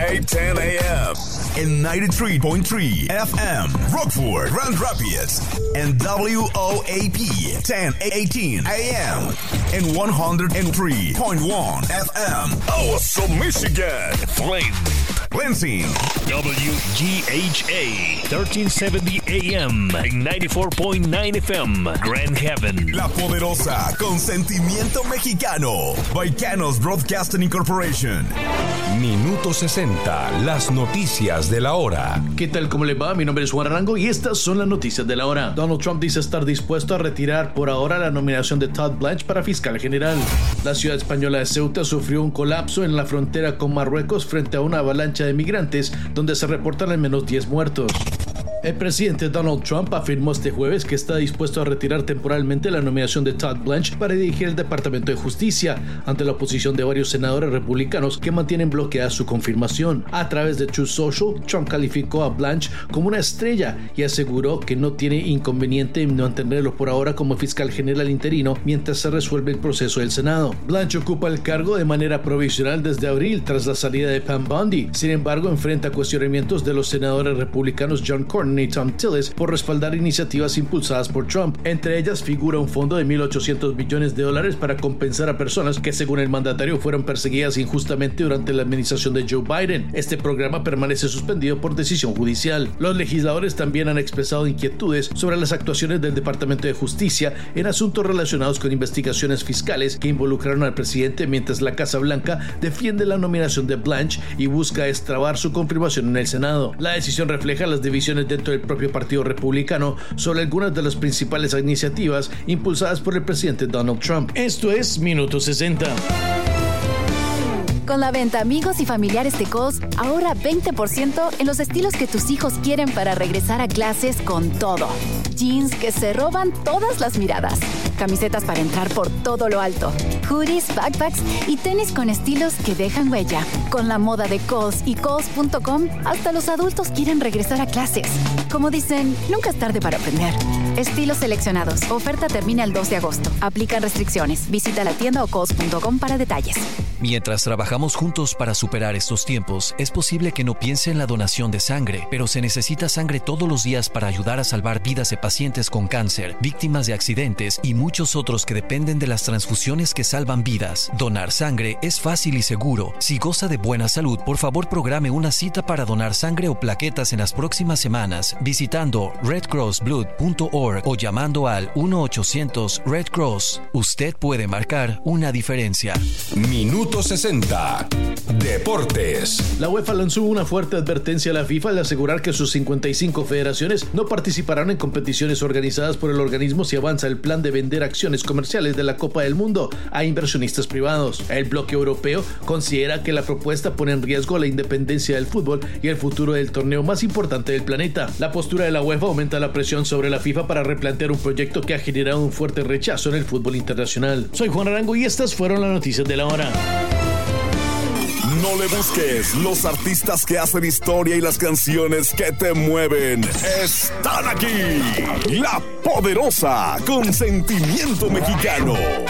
8:10 a.m. in 93.3 FM, Rockford, Grand Rapids, and WOAP 1018 a.m. in 103.1 FM, Owasso, Michigan, Flint, Lansing, WGHA 1370 AM and 94.9 FM, Grand Haven, La Poderosa, con sentimiento mexicano, Baicanos Broadcasting Incorporation. Minuto 60, las noticias de la hora. ¿Qué tal? ¿Cómo le va? Mi nombre es Juan Arango y estas son las noticias de la hora. Donald Trump dice estar dispuesto a retirar por ahora la nominación de Todd Blanche para fiscal general. La ciudad española de Ceuta sufrió un colapso en la frontera con Marruecos frente a una avalancha de migrantes, donde se reportan al menos 10 muertos. El presidente Donald Trump afirmó este jueves que está dispuesto a retirar temporalmente la nominación de Todd Blanche para dirigir el Departamento de Justicia, ante la oposición de varios senadores republicanos que mantienen bloqueada su confirmación. A través de Truth Social, Trump calificó a Blanche como una estrella y aseguró que no tiene inconveniente en mantenerlo por ahora como fiscal general interino mientras se resuelve el proceso del Senado. Blanche ocupa el cargo de manera provisional desde abril tras la salida de Pam Bondi. Sin embargo, enfrenta cuestionamientos de los senadores republicanos John Cornyn y Tom Tillis por respaldar iniciativas impulsadas por Trump. Entre ellas figura un fondo de $1.800 billones para compensar a personas que, según el mandatario, fueron perseguidas injustamente durante la administración de Joe Biden. Este programa permanece suspendido por decisión judicial. Los legisladores también han expresado inquietudes sobre las actuaciones del Departamento de Justicia en asuntos relacionados con investigaciones fiscales que involucraron al presidente, mientras la Casa Blanca defiende la nominación de Blanche y busca destrabar su confirmación en el Senado. La decisión refleja las divisiones dentro del propio Partido Republicano sobre algunas de las principales iniciativas impulsadas por el presidente Donald Trump. Esto es Minuto 60. Con la venta Amigos y Familiares de Kohl's, ahora 20% en los estilos que tus hijos quieren para regresar a clases con todo. Jeans que se roban todas las miradas. Camisetas para entrar por todo lo alto. Hoodies, backpacks y tenis con estilos que dejan huella. Con la moda de Kohl's y Kohl's.com, hasta los adultos quieren regresar a clases. Como dicen, nunca es tarde para aprender. Estilos seleccionados. Oferta termina el 2 de agosto. Aplican restricciones. Visita la tienda o Kohl's.com para detalles. Mientras trabajamos juntos para superar estos tiempos, es posible que no piense en la donación de sangre, pero se necesita sangre todos los días para ayudar a salvar vidas de pacientes con cáncer, víctimas de accidentes y muchos otros que dependen de las transfusiones que salvan vidas. Donar sangre es fácil y seguro. Si goza de buena salud, por favor programe una cita para donar sangre o plaquetas en las próximas semanas visitando redcrossblood.org o llamando al 1-800-RED-CROSS. Usted puede marcar una diferencia. Minuto 60. Deportes. La UEFA lanzó una fuerte advertencia a la FIFA al asegurar que sus 55 federaciones no participarán en competiciones organizadas por el organismo si avanza el plan de vender acciones comerciales de la Copa del Mundo a inversionistas privados. El bloque europeo considera que la propuesta pone en riesgo la independencia del fútbol y el futuro del torneo más importante del planeta. La postura de la UEFA aumenta la presión sobre la FIFA para replantear un proyecto que ha generado un fuerte rechazo en el fútbol internacional. Soy Juan Arango y estas fueron las noticias de la hora. No le busques, los artistas que hacen historia y las canciones que te mueven están aquí. La Poderosa, con sentimiento mexicano.